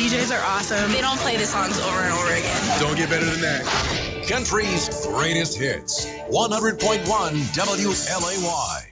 DJs are awesome. They don't play the songs over and over again. Don't get better than that. Country's greatest hits. 100.1 WLAY.